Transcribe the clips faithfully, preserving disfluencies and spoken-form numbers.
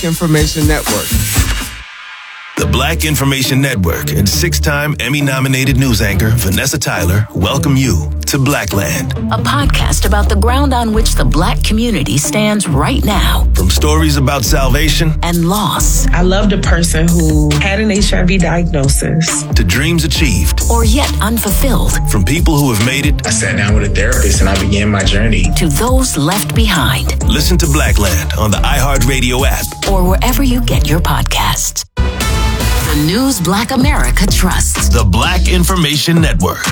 Information Network. The Black Information Network and six-time Emmy-nominated news anchor Vanessa Tyler welcome you to Blackland, a podcast about the ground on which the Black community stands right now. From stories about salvation and loss. I loved a person who had an H I V diagnosis. To dreams achieved. Or yet unfulfilled. From people who have made it. I sat down with a therapist and I began my journey. To those left behind. Listen to Blackland on the iHeartRadio app. Or wherever you get your podcasts. The News Black America trusts. The Black Information Network.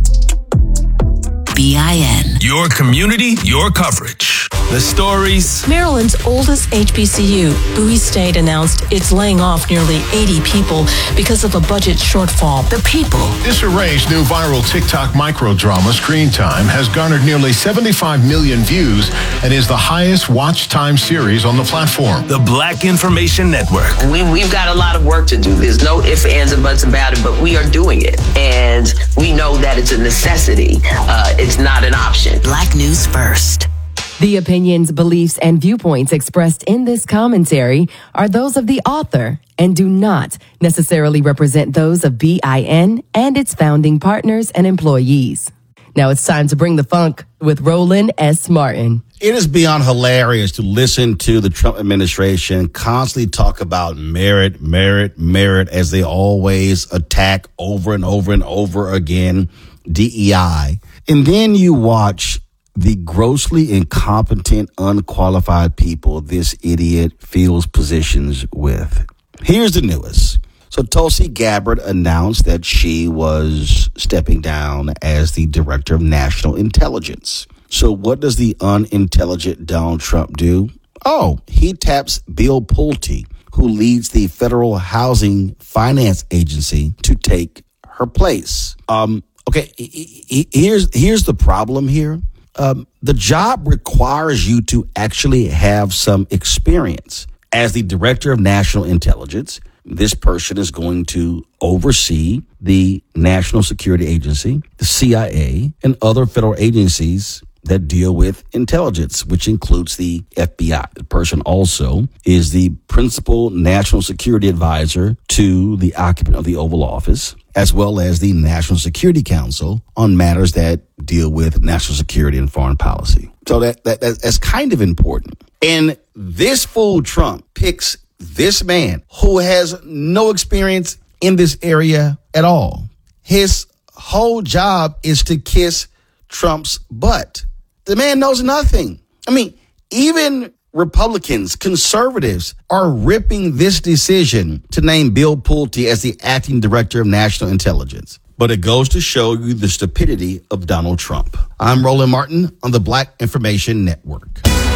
B I N. Your community, your coverage. The stories. Maryland's oldest H B C U, Bowie State, announced it's laying off nearly eighty people because of a budget shortfall. The people. Disarranged new viral TikTok microdrama Screen Time has garnered nearly seventy-five million views and is the highest watch time series on the platform. The Black Information Network. We, we've got a lot of work to do. There's no ifs, ands, and buts about it, but we are doing it. And we know that it's a necessity. Uh, it's not an option. Black News First. The opinions, beliefs, and viewpoints expressed in this commentary are those of the author and do not necessarily represent those of B I N and its founding partners and employees. Now it's time to bring the funk with Roland S. Martin. It is beyond hilarious to listen to the Trump administration constantly talk about merit, merit, merit, as they always attack over and over and over again D E I. And then you watch the grossly incompetent, unqualified people this idiot fills positions with. Here's the newest. So Tulsi Gabbard announced that she was stepping down as the director of national intelligence. So what does the unintelligent Donald Trump do? Oh, he taps Bill Pulte, who leads the Federal Housing Finance Agency, to take her place. Um, okay, here's here's the problem here. Um, the job requires you to actually have some experience. As the director of national intelligence, this person is going to oversee the National Security Agency, the C I A, and other federal agencies that deal with intelligence, which includes the F B I. The person also is the principal national security advisor to the occupant of the Oval Office, as well as the National Security Council on matters that deal with national security and foreign policy. So that, that that's kind of important. And this fool Trump picks this man who has no experience in this area at all. His whole job is to kiss Trump's butt. The man knows nothing. I mean, even Republicans, conservatives are ripping this decision to name Bill Pulte as the acting director of national intelligence. But it goes to show you the stupidity of Donald Trump. I'm Roland Martin on the Black Information Network.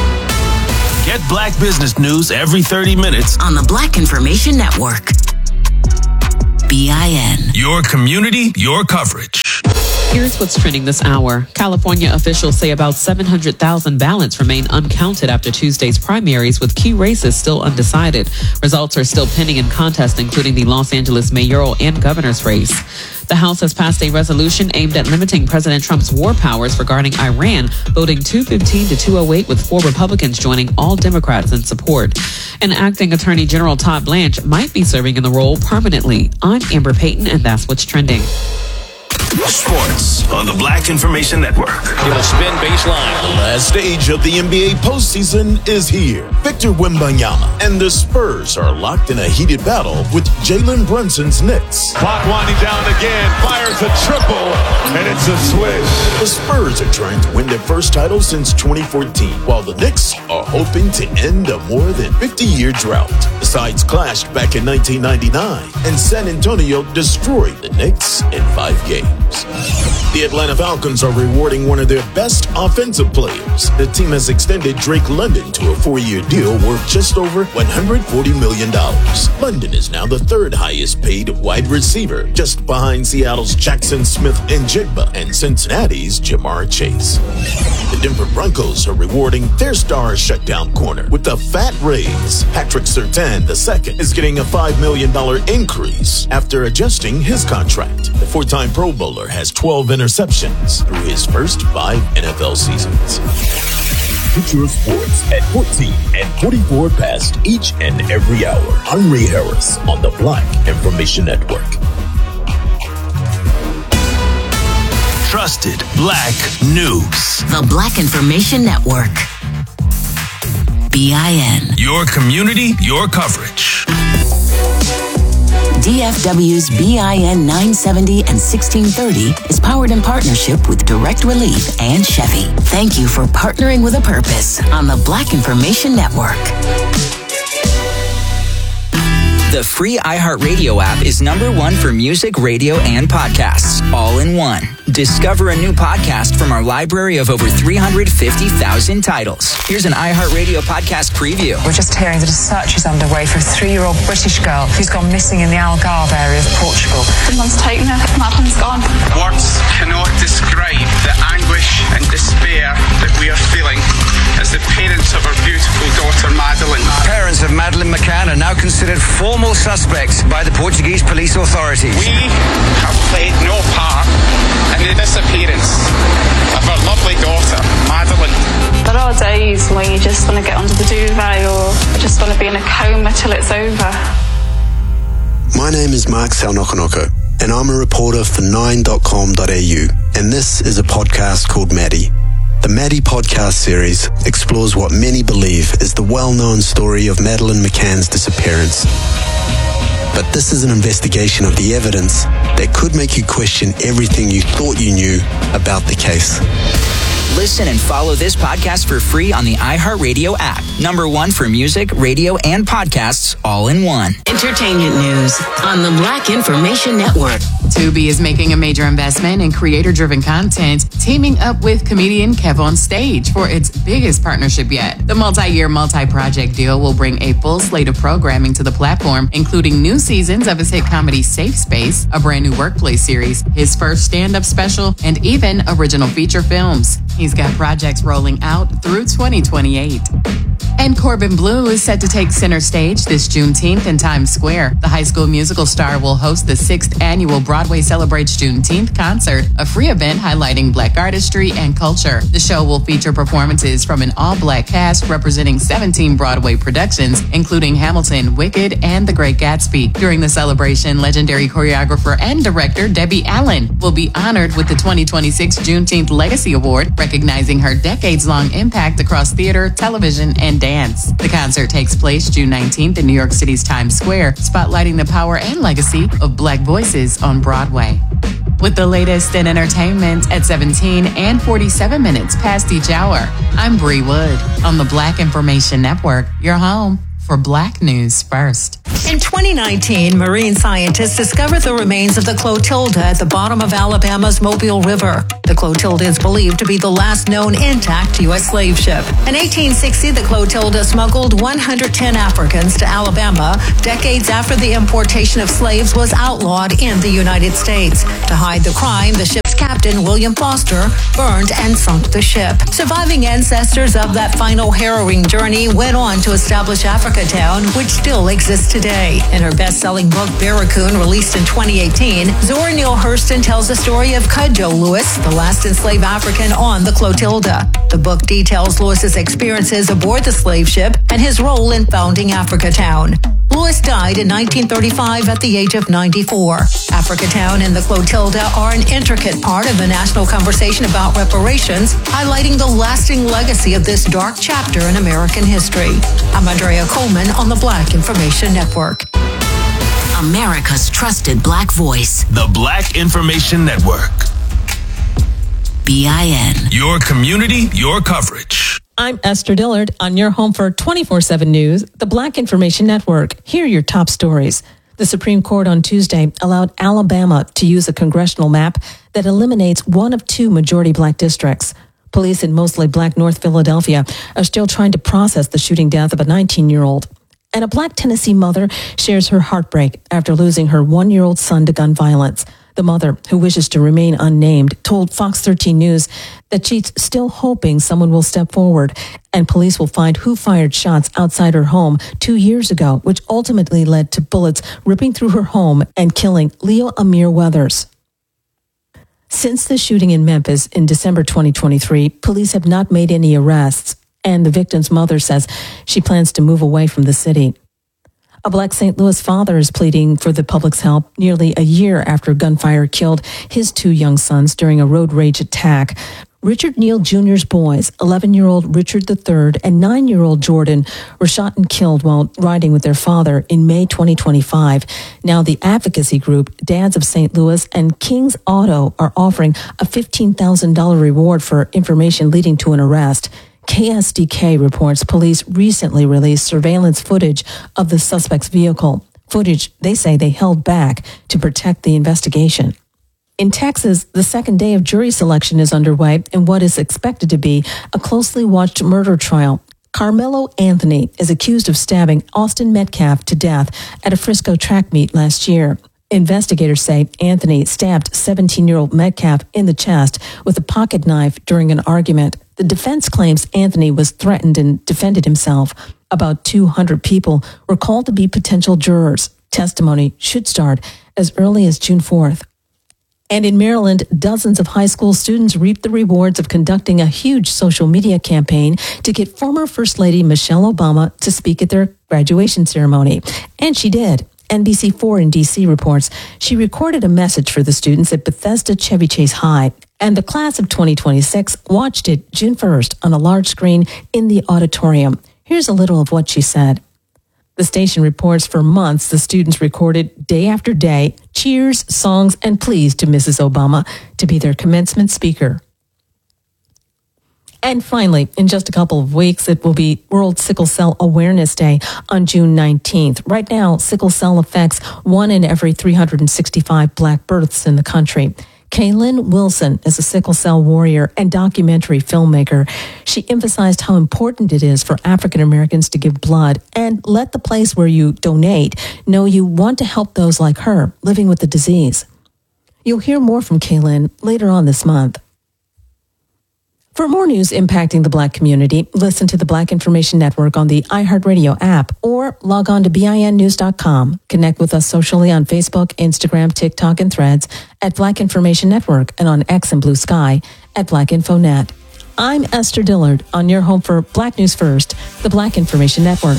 Get Black business news every thirty minutes on the Black Information Network. B I N. Your community, your coverage. Here's what's trending this hour. California officials say about seven hundred thousand ballots remain uncounted after Tuesday's primaries, with key races still undecided. Results are still pending in contests, including the Los Angeles mayoral and governor's race. The House has passed a resolution aimed at limiting President Trump's war powers regarding Iran, voting two fifteen to two oh eight, with four Republicans joining all Democrats in support. And acting Attorney General Todd Blanche might be serving in the role permanently. I'm Amber Payton, and that's what's trending. Sports on the Black Information Network. It'll spin baseline. The last stage of the N B A postseason is here. Victor Wembanyama and the Spurs are locked in a heated battle with Jalen Brunson's Knicks. Clock winding down again. Fires a triple, and it's a swish. The Spurs are trying to win their first title since twenty fourteen, while the Knicks are hoping to end a more than fifty-year drought. The sides clashed back in nineteen ninety-nine, and San Antonio destroyed the Knicks in five games. The Atlanta Falcons are rewarding one of their best offensive players. The team has extended Drake London to a four-year deal worth just over one hundred forty million dollars. London is now the third highest paid wide receiver, just behind Seattle's Jackson Smith-Njigba and Cincinnati's Jamar Chase. The Denver Broncos are rewarding their star shutdown corner with a fat raise. Patrick Surtain the second is getting a five million dollars increase after adjusting his contract. The four-time Pro Bowler has twelve interceptions through his first five N F L seasons. future of sports at fourteen and forty-four past each and every hour. I'm Ray Harris on the Black Information Network. Trusted Black News. The Black Information Network. B I N. Your community, your coverage. D F W's B I N nine seventy and sixteen thirty is powered in partnership with Direct Relief and Chevy. Thank you for partnering with a purpose on the Black Information Network. The free iHeartRadio app is number one for music, radio, and podcasts, all in one. Discover a new podcast from our library of over three hundred fifty thousand titles. Here's an iHeartRadio podcast preview. We're just hearing that a search is underway for a three-year-old British girl who's gone missing in the Algarve area of Portugal. Someone's taken her. Madeline's gone. Words cannot describe the anguish and despair that we are feeling as the parents of our beautiful daughter, Madeline. Parents of Madeleine McCann are now considered formal suspects by the Portuguese police authorities. We have played no part in the disappearance of our lovely daughter, Madeline. There are days when you just want to get under the duvet or just want to be in a coma till it's over. My name is Mark Salnokonoko, and I'm a reporter for nine dot com dot a u, and this is a podcast called Maddie. The Maddie podcast series explores what many believe is the well-known story of Madeleine McCann's disappearance. But this is an investigation of the evidence that could make you question everything you thought you knew about the case. Listen and follow this podcast for free on the iHeartRadio app. Number one for music, radio, and podcasts, all in one. Entertainment news on the Black Information Network. Tubi is making a major investment in creator-driven content, teaming up with comedian Kev on Stage for its biggest partnership yet. The multi-year, multi-project deal will bring a full slate of programming to the platform, including new seasons of his hit comedy Safe Space, a brand new workplace series, his first stand-up special, and even original feature films. He's got projects rolling out through twenty twenty-eight. And Corbin Bleu is set to take center stage this Juneteenth in Times Square. The High School Musical star will host the sixth annual Broadway Celebrates Juneteenth concert, a free event highlighting Black artistry and culture. The show will feature performances from an all-Black cast representing seventeen Broadway productions, including Hamilton, Wicked, and The Great Gatsby. During the celebration, legendary choreographer and director Debbie Allen will be honored with the twenty twenty-six Juneteenth Legacy Award, recognizing her decades-long impact across theater, television, and dance. The concert takes place June nineteenth in New York City's Times Square, spotlighting the power and legacy of Black voices on Broadway. With the latest in entertainment at seventeen and forty-seven minutes past each hour, I'm Bree Wood on the Black Information Network, your home for Black News First. In twenty nineteen, marine scientists discovered the remains of the Clotilda at the bottom of Alabama's Mobile River. The Clotilda is believed to be the last known intact U S slave ship. In eighteen sixty, the Clotilda smuggled one hundred ten Africans to Alabama, decades after the importation of slaves was outlawed in the United States. To hide the crime, the ship's captain, William Foster, burned and sunk the ship. Surviving ancestors of that final harrowing journey went on to establish Africatown, which still exists today. In her best-selling book, Barracoon, released in twenty eighteen, Zora Neale Hurston tells the story of Cudjoe Lewis, the last enslaved African on the Clotilda. The book details Lewis's experiences aboard the slave ship and his role in founding Africatown. Lewis died in nineteen thirty-five at the age of ninety-four. Africatown and the Clotilda are an intricate part of the national conversation about reparations, highlighting the lasting legacy of this dark chapter in American history. I'm Andrea Coleman on the Black Information Network. America's trusted Black voice. The Black Information Network. B I N. Your community, your coverage. I'm Esther Dillard on your home for twenty-four seven News, the Black Information Network. Here are your top stories. The Supreme Court on Tuesday allowed Alabama to use a congressional map that eliminates one of two majority Black districts. Police in mostly Black North Philadelphia are still trying to process the shooting death of a nineteen-year-old. And a Black Tennessee mother shares her heartbreak after losing her one-year-old son to gun violence. The mother, who wishes to remain unnamed, told Fox thirteen News that she's still hoping someone will step forward and police will find who fired shots outside her home two years ago, which ultimately led to bullets ripping through her home and killing Leo Amir Weathers. Since the shooting in Memphis in December twenty twenty-three, police have not made any arrests. And the victim's mother says she plans to move away from the city. A Black Saint Louis father is pleading for the public's help nearly a year after gunfire killed his two young sons during a road rage attack. Richard Neal Junior's boys, eleven-year-old Richard the third and nine-year-old Jordan, were shot and killed while riding with their father in May twenty twenty-five. Now the advocacy group Dads of Saint Louis and King's Auto are offering a fifteen thousand dollars reward for information leading to an arrest. K S D K reports police recently released surveillance footage of the suspect's vehicle. Footage they say they held back to protect the investigation. In Texas, the second day of jury selection is underway in what is expected to be a closely watched murder trial. Carmelo Anthony is accused of stabbing Austin Metcalf to death at a Frisco track meet last year. Investigators say Anthony stabbed seventeen-year-old Metcalf in the chest with a pocket knife during an argument. The defense claims Anthony was threatened and defended himself. About two hundred people were called to be potential jurors. Testimony should start as early as June fourth. And in Maryland, dozens of high school students reaped the rewards of conducting a huge social media campaign to get former First Lady Michelle Obama to speak at their graduation ceremony. And she did. N B C four in D C reports she recorded a message for the students at Bethesda Chevy Chase High, and the class of twenty twenty-six watched it June first on a large screen in the auditorium. Here's a little of what she said. The station reports for months the students recorded day after day cheers, songs, and pleas to Missus Obama to be their commencement speaker. And finally, in just a couple of weeks, it will be World Sickle Cell Awareness Day on June nineteenth. Right now, sickle cell affects one in every three hundred sixty-five black births in the country. Kaylin Wilson is a sickle cell warrior and documentary filmmaker. She emphasized how important it is for African Americans to give blood and let the place where you donate know you want to help those like her living with the disease. You'll hear more from Kaylin later on this month. For more news impacting the Black community, listen to the Black Information Network on the iHeartRadio app or log on to B I N news dot com. Connect with us socially on Facebook, Instagram, TikTok, and Threads at Black Information Network and on X and Blue Sky at Black Info Net. I'm Esther Dillard on your home for Black News First, the Black Information Network.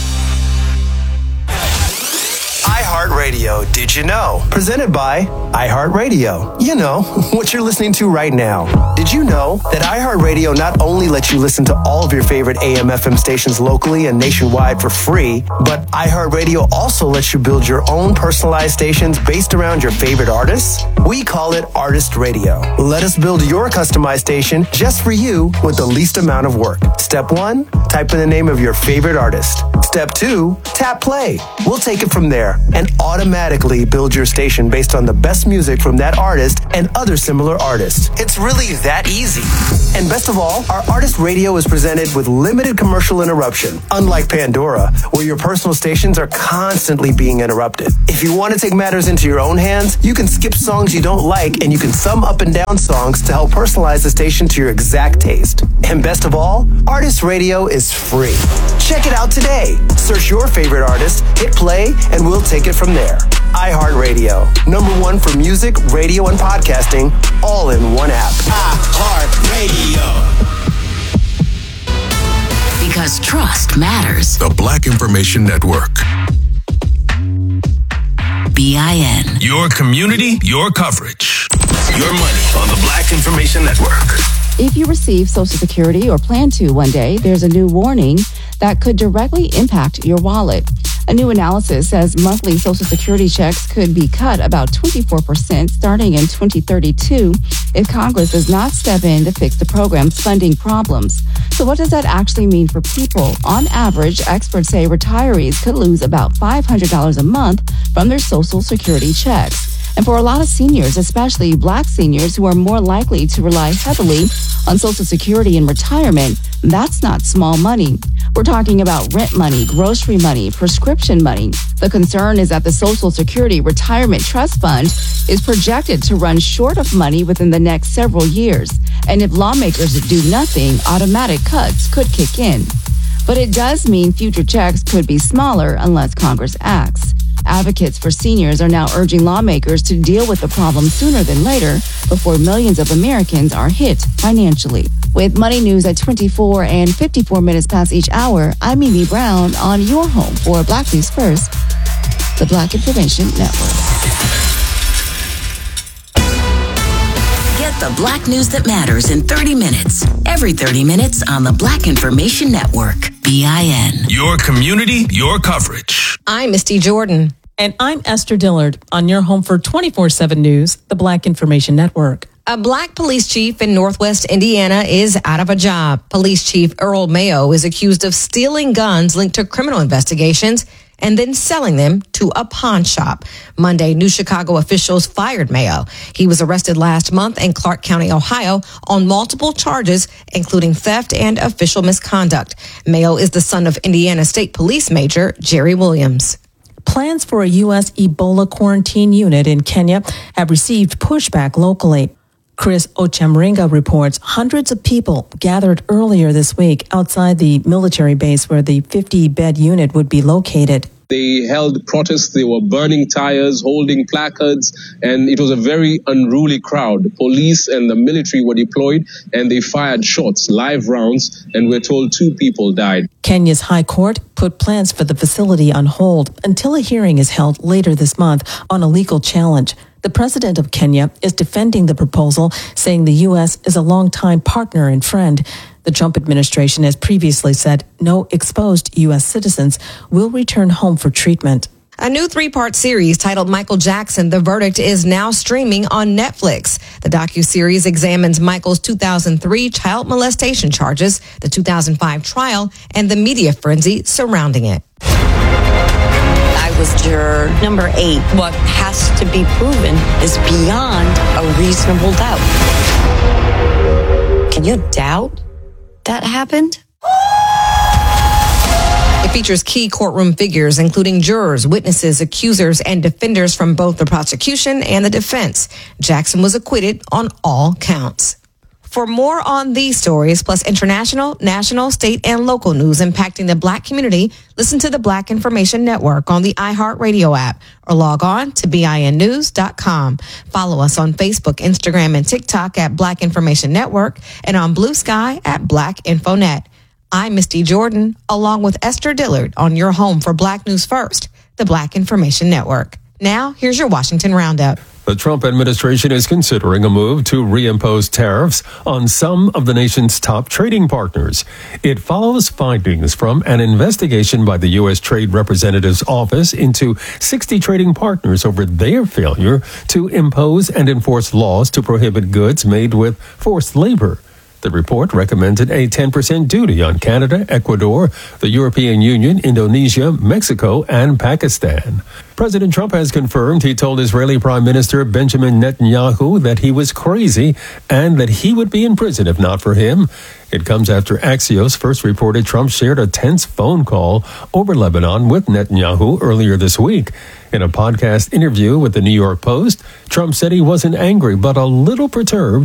iHeartRadio, did you know? Presented by iHeartRadio. You know, what you're listening to right now. Did you know that iHeartRadio not only lets you listen to all of your favorite A M F M stations locally and nationwide for free, but iHeartRadio also lets you build your own personalized stations based around your favorite artists? We call it Artist Radio. Let us build your customized station just for you with the least amount of work. Step one, type in the name of your favorite artist. Step two, tap play. We'll take it from there and automatically build your station based on the best music from that artist and other similar artists. It's really that easy. And best of all, our Artist Radio is presented with limited commercial interruption, unlike Pandora, where your personal stations are constantly being interrupted. If you want to take matters into your own hands, you can skip songs you don't like and you can thumb up and down songs to help personalize the station to your exact taste. And best of all, Artist Radio is free. Check it out today. Search your favorite artist, hit play, and we'll take it from there. iHeartRadio, number one for music, radio, and podcasting, all in one app. iHeartRadio. Because trust matters. The Black Information Network. B I N. Your community, your coverage. Your money on the Black Information Network. If you receive Social Security or plan to one day, there's a new warning that could directly impact your wallet. A new analysis says monthly Social Security checks could be cut about twenty-four percent starting in twenty thirty-two if Congress does not step in to fix the program's funding problems. So what does that actually mean for people? On average, experts say retirees could lose about five hundred dollars a month from their Social Security checks. And for a lot of seniors, especially Black seniors who are more likely to rely heavily on Social Security in retirement, that's not small money. We're talking about rent money, grocery money, prescription money. The concern is that the Social Security Retirement Trust Fund is projected to run short of money within the next several years. And if lawmakers do nothing, automatic cuts could kick in. But it does mean future checks could be smaller unless Congress acts. Advocates for seniors are now urging lawmakers to deal with the problem sooner than later before millions of Americans are hit financially. With Money News at twenty-four and fifty-four minutes past each hour, I'm Mimi Brown on your home for Black News First, the Black Information Network. Get the Black news that matters in thirty minutes. Every thirty minutes on the Black Information Network, B I N. Your community, your coverage. I'm Misty Jordan. And I'm Esther Dillard on your home for twenty-four seven News, the Black Information Network. A black police chief in Northwest Indiana is out of a job. Police Chief Earl Mayo is accused of stealing guns linked to criminal investigations and then selling them to a pawn shop. Monday, New Chicago officials fired Mayo. He was arrested last month in Clark County, Ohio, on multiple charges, including theft and official misconduct. Mayo is the son of Indiana State Police Major Jerry Williams. Plans for a U S Ebola quarantine unit in Kenya have received pushback locally. Chris Ochamringa reports hundreds of people gathered earlier this week outside the military base where the fifty-bed unit would be located. They held protests, they were burning tires, holding placards, and it was a very unruly crowd. The police and the military were deployed, and they fired shots, live rounds, and we're told two people died. Kenya's High Court put plans for the facility on hold until a hearing is held later this month on a legal challenge. The president of Kenya is defending the proposal, saying the U S is a longtime partner and friend. The Trump administration has previously said no exposed U S citizens will return home for treatment. A new three-part series titled Michael Jackson, The Verdict is now streaming on Netflix. The docuseries examines Michael's two thousand three child molestation charges, the two thousand five trial, and the media frenzy surrounding it. I was juror number eight. What has to be proven is beyond a reasonable doubt. Can you doubt that happened? It features key courtroom figures, including jurors, witnesses, accusers, and defenders from both the prosecution and the defense. Jackson was acquitted on all counts. For more on these stories, plus international, national, state, and local news impacting the Black community, listen to the Black Information Network on the iHeartRadio app or log on to B I N news dot com. Follow us on Facebook, Instagram, and TikTok at Black Information Network and on Blue Sky at Black InfoNet. I'm Misty Jordan, along with Esther Dillard on your home for Black News First, the Black Information Network. Now, here's your Washington Roundup. The Trump administration is considering a move to reimpose tariffs on some of the nation's top trading partners. It follows findings from an investigation by the U S Trade Representative's office into sixty trading partners over their failure to impose and enforce laws to prohibit goods made with forced labor. The report recommended a ten percent duty on Canada, Ecuador, the European Union, Indonesia, Mexico, and Pakistan. President Trump has confirmed he told Israeli Prime Minister Benjamin Netanyahu that he was crazy and that he would be in prison if not for him. It comes after Axios first reported Trump shared a tense phone call over Lebanon with Netanyahu earlier this week. In a podcast interview with the New York Post, Trump said he wasn't angry but a little perturbed